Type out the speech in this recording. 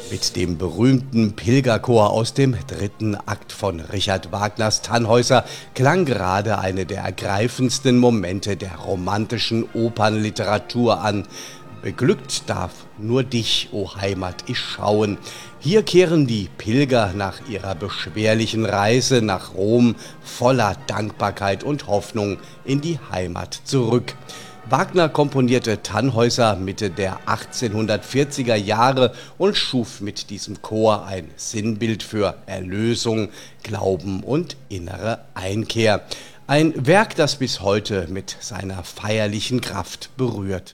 Mit dem berühmten Pilgerchor aus dem dritten Akt von Richard Wagners Tannhäuser klang gerade eine der ergreifendsten Momente der romantischen Opernliteratur an. Beglückt darf nur dich, o Heimat, ich schauen. Hier kehren die Pilger nach ihrer beschwerlichen Reise nach Rom voller Dankbarkeit und Hoffnung in die Heimat zurück. Wagner komponierte Tannhäuser Mitte der 1840er Jahre und schuf mit diesem Chor ein Sinnbild für Erlösung, Glauben und innere Einkehr. Ein Werk, das bis heute mit seiner feierlichen Kraft berührt.